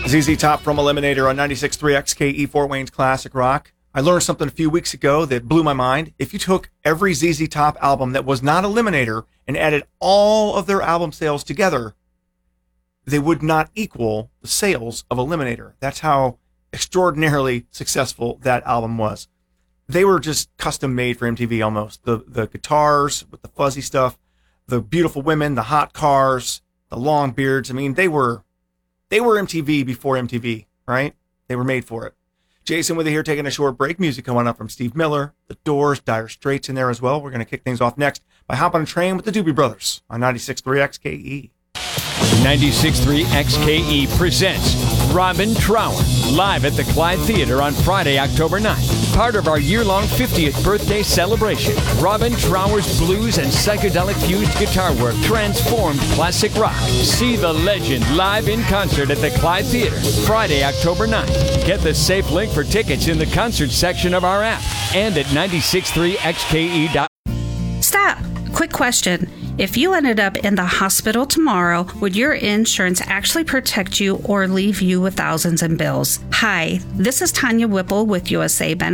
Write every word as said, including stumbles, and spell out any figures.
Z Z Top from Eliminator on ninety-six point three X K E Fort Wayne's Classic Rock. I learned something a few weeks ago that blew my mind. If you took every Z Z Top album that was not Eliminator and added all of their album sales together, they would not equal the sales of Eliminator. That's how extraordinarily successful that album was. They were just custom made for M T V almost. The the guitars with the fuzzy stuff, the beautiful women, the hot cars, the long beards. I mean, they were they were M T V before M T V, right? They were made for it. Jason with you here, taking a short break. Music coming up from Steve Miller, The Doors, Dire Straits in there as well. We're going to kick things off next by hopping on a train with the Doobie Brothers on ninety-six point three X K E. ninety-six point three X K E presents Robin Trower live at the Clyde Theater on Friday, October ninth. Part of our year-long fiftieth birthday celebration, Robin Trower's blues and psychedelic-fused guitar work transformed classic rock. See the legend live in concert at the Clyde Theater, Friday, October ninth. Get the safe link for tickets in the concert section of our app and at ninety-six point three X K E dot com. Stop. Quick question. If you ended up in the hospital tomorrow, would your insurance actually protect you or leave you with thousands in bills? Hi, this is Tanya Whipple with U S A Benefits.